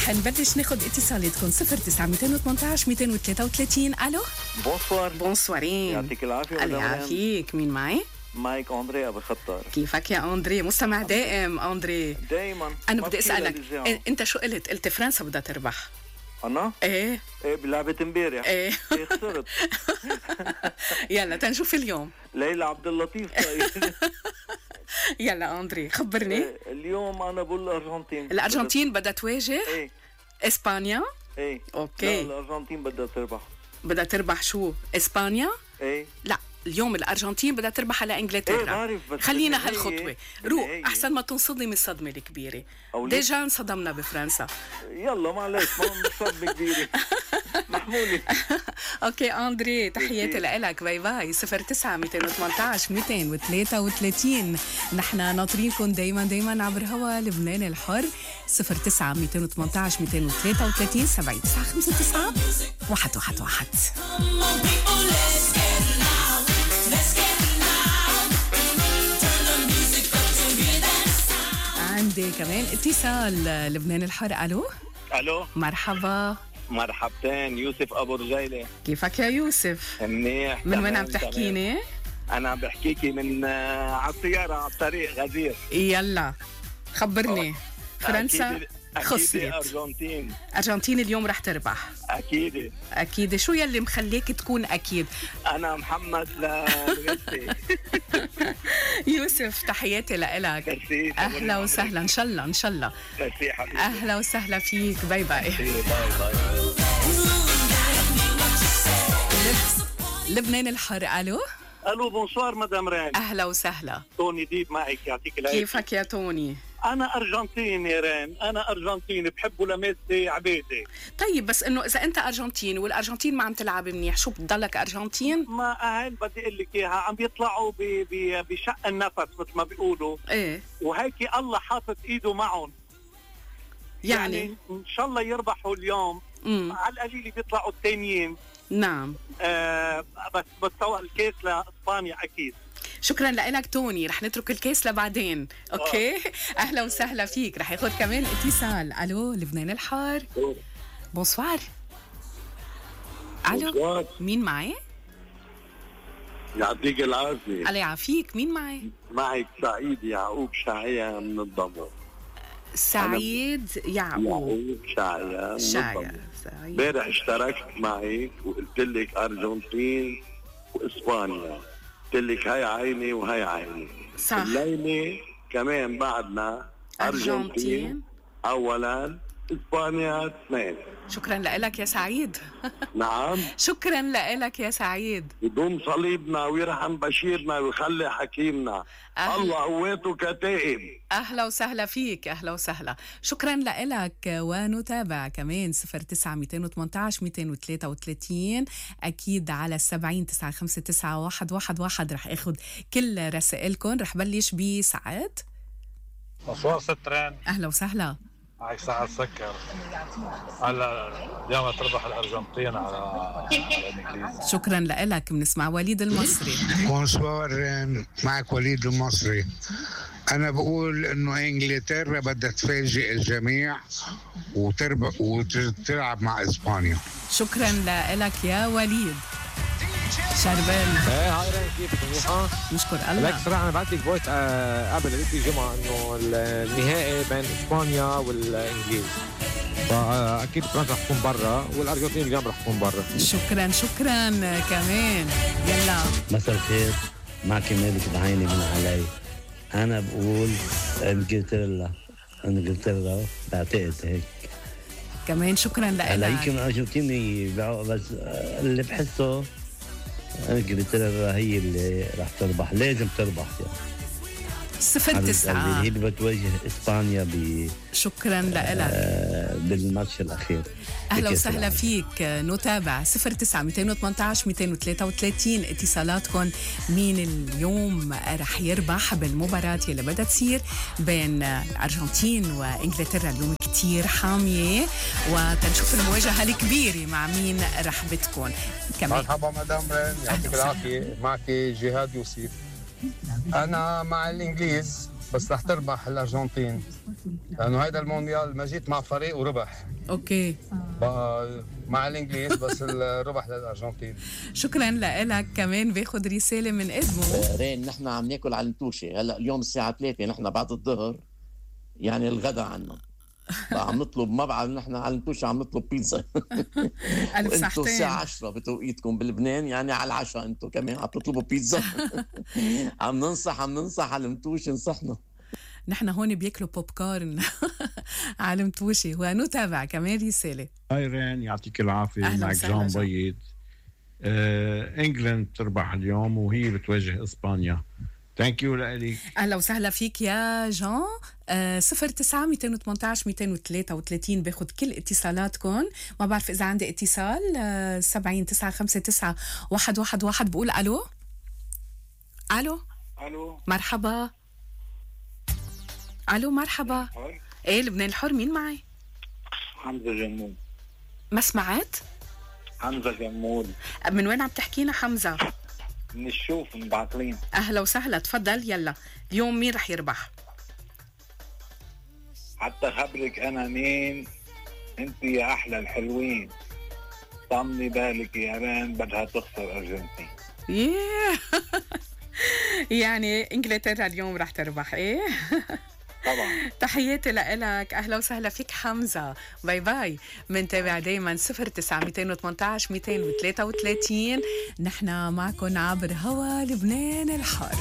رح نبلش ناخد اتصالاتكم 0918 233. الو بونسوار. بونسوارين. يعطيك العافية. الله يعافيك. مين معي؟ مايك أندري أبو خطار. كيفك يا أندري؟ مستمع دائم أندري. دايما. أنا بدي أسألك أنت شو قلت فرنسا بدها تربح؟ أنا؟ إيه بلعبة امبارح. إيه خسرت. يلا تنشوف اليوم. ليلى عبد اللطيف. يلا أندري خبرني. اليوم أنا بقول الأرجنتين بدها تواجه إسبانيا. إيه أوكي. لا الأرجنتين بدها تربح. بدها تربح شو؟ إسبانيا؟ إيه لا اليوم الأرجنتين بدها تربح على إنجلترا. خلينا هالخطوة روح أحسن ما تنصدم الصدمة الكبيرة. ديجا انصدمنا بفرنسا. يلا معلش ما صدمة كبيرة. محمولة. أوكي أندري تحياتي لك. باي باي. 09 218 233. نحن ناطرينكم دايما عبر هوا لبنان الحر. 09 218 233 7959 111. عندي كمان اتصال لبنان الحر. الو مرحبا. مرحبتين. يوسف ابو رجيله. كيفك يا يوسف؟ منيح. من وين عم تحكيني؟ انا عم بحكيكي من على السياره على الطريق غزير. يلا خبرني. فرنسا خسرت. أرجنتين اليوم رح تربح. أكيد. شو يلي مخليك تكون أكيد؟ أنا محمد لميسي. يوسف تحياتي لك. أهلا وسهلا. إن شاء الله. أهلا وسهلا فيك. باي باي. لبنان الحر. ألو بونسوار مدام رين. أهلا وسهلا. توني ديب معك يعطيك العافية. كيفك يا توني؟ أنا أرجنتيني رين. أنا أرجنتيني بحبه لميسي عبيدي. طيب بس إنه إذا أنت أرجنتين والأرجنتين ما عم تلعب منيح شو بتضلك أرجنتين؟ ما أهل بدي أقول لك إياها عم بيطلعوا بشق النفس مثل ما بيقولوا. إيه وهيك الله حاطط إيده معهم. يعني إن شاء الله يربحوا اليوم. على القليل بيطلعوا التانيين. نعم. بس سوى الكيس لإسبانيا أكيد. شكرا لك توني. رح نترك الكيس لبعدين. اوكي. اهلا وسهلا فيك. رح ياخذ كمان اتصال. الو لبنان الحار. بونسوار. الو مين معي؟ يعطيك العافية. الله يعافيك. مين معي؟ معك سعيد يعقوب شاعية من الضمر. سعيد يعقوب شاعية سعيد. امبارح اشتركت معك وقلت لك أرجنتين وإسبانيا. قلت لك هاي عيني وهاي عيني. صح. الليلة كمان بعدنا أرجنتين أولا إسبانيا اثنين. شكرا لك يا سعيد. نعم. شكرا لك يا سعيد. يدوم صليبنا ويرحم بشيرنا ويخلي حكيمنا. الله قوته كتائب. أهلا وسهلا فيك. أهلا وسهلا. شكرا لك. ونتابع كمان 09 218 233 أكيد على 70 959 111. رح أخذ كل رسائلكم. رح بلش بسعد. بونسوار سترين. أهلا وسهلا. معك سعد سكر. هلا اليوم تربح الأرجنتين على الإنجليز. شكرا لك. بنسمع وليد المصري. بونسوار معك وليد المصري. أنا بقول إنه إنجلترا بدها تفاجئ الجميع وتلعب مع إسبانيا. شكرا لك يا وليد. شربل. هاي رين كيفك؟ منيحة؟ نشكر الله. لك صراحة أنا بعت لك فويس قبل قلت الجمعة إنه النهائي بين إسبانيا والإنجليز، فأكيد فرنسا رح تكون برا والأرجنتين اليوم رح تكون برا. شكرا كمان. يلا مساء الخير. معك مالك بعيني من علي. أنا بقول إنجلترا بعتقد هيك كمان. شكرا لك. هلا يمكن أرجنتيني بس اللي بحسه إنجلترا هي اللي راح تربح. لازم تربح يعني. 09 هي اللي بتواجه إسبانيا شكرا لك بالماتش الأخير. أهلا وسهلا فيك. نتابع 09 218 233 اتصالاتكم. مين اليوم رح يربح بالمباراة اللي بدها تصير بين الأرجنتين وإنجلترا؟ اليوم كتير حامية وتنشوف المواجهة الكبيرة مع مين رح بتكون. كمان مرحبا مدام رين. يعطيك العافية. معك جهاد يوسف. أنا مع الإنجليز بس رح تربح الارجنتين لانه هيدا المونديال ما جيت مع فريق وربح. اوكي بقى مع الانجليز بس الربح للارجنتين. شكرا لك. كمان باخد رساله من ادمو. رين نحن عم ناكل على المتوشه هلا اليوم الساعه 3 نحن بعد الظهر يعني الغداء عنا عم نطلب ما بعرف نحن على المتوشه عم نطلب بيتزا. ألف صحتين. وانتم الساعه 10 بتوقيتكم بلبنان يعني على العشاء انتم كمان عم تطلبوا بيتزا. عم ننصح على المتوشه نصحنا. نحن هون بياكلوا بوب كورن على المتوشه. ونتابع كمان رساله. هاي رين يعطيك العافيه. معك جان بيض. انجلند تربح اليوم وهي بتواجه اسبانيا. ثانك يو لك. اهلا وسهلا فيك يا جان. 09 218 233 باخد كل اتصالاتكم. ما بعرف اذا عندي اتصال. 70 959 111 بقول الو. مرحبا. الو مرحبا. ايه لبنان الحر مين معي؟ حمزه جمول. ما سمعت؟ حمزه جمول. من وين عم تحكينا حمزه؟ من الشوف من بعطلين. اهلا وسهلا تفضل. يلا اليوم مين رح يربح؟ حتى خبرك انا مين. انت يا احلى الحلوين. طمني بالك يا رين بدها تخسر ارجنتين. يعني انجلترا اليوم رح تربح. ايه طبعا. تحياتي لك. اهلا وسهلا فيك حمزه. باي باي. منتابع دايما 09 218 233. نحن معكم عبر هوا لبنان الحار.